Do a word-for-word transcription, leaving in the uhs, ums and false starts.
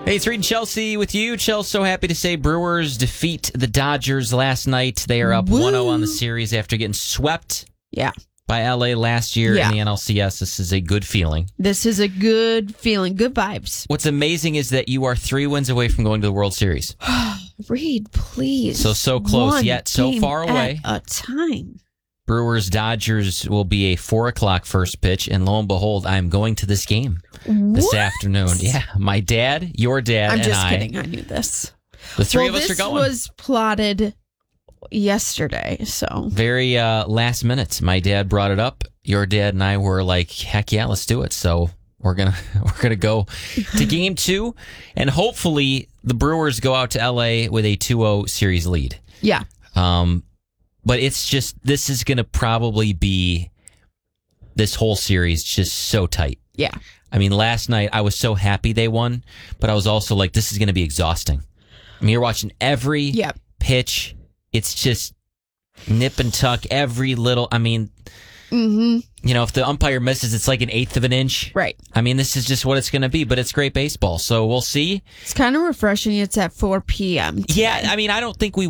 Hey, it's Reed and Chelsea with you. Chelsea, so happy to say Brewers defeat the Dodgers last night. They are up Woo. one oh on the series after getting swept Yeah. by L A last year Yeah. in the N L C S. This is a good feeling. This is a good feeling, good vibes. What's amazing is that you are three wins away from going to the World Series. Reed, please. So, so close, One yet so game far away. At a time. Brewers Dodgers will be a four o'clock first pitch, and lo and behold, I'm going to this game this What? afternoon. Yeah, my dad, your dad, I'm and just I. kidding. I knew this. The three well, of us are going. This was plotted yesterday, so. Very uh, last minute. My dad brought it up. Your dad and I were like, "Heck yeah, let's do it." So we're gonna we're gonna go to game two, and hopefully the Brewers go out to L A with a two oh series lead. Yeah. Um, but it's just this is gonna probably be this whole series just so tight. Yeah. I mean, last night I was so happy they won, but I was also like, this is gonna be exhausting. I mean, you're watching every Yep. pitch. It's just nip and tuck every little. I mean. Mm-hmm. You know, if the umpire misses, it's like an eighth of an inch. Right. I mean, this is just what it's going to be, but it's great baseball. So we'll see. It's kind of refreshing. It's at four p.m. Yeah, I mean, I don't think we